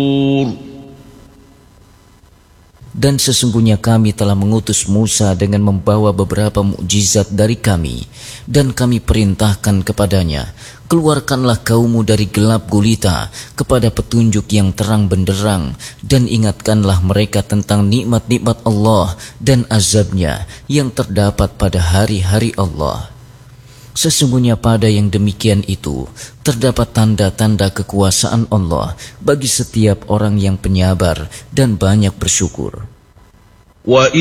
Dan sesungguhnya kami telah mengutus Musa dengan membawa beberapa mukjizat dari kami, dan kami perintahkan kepadanya, keluarkanlah kaummu dari gelap gulita kepada petunjuk yang terang benderang, dan ingatkanlah mereka tentang nikmat-nikmat Allah dan azabnya yang terdapat pada hari-hari Allah. Sesungguhnya pada yang demikian itu terdapat tanda-tanda kekuasaan Allah bagi setiap orang yang penyabar dan banyak bersyukur.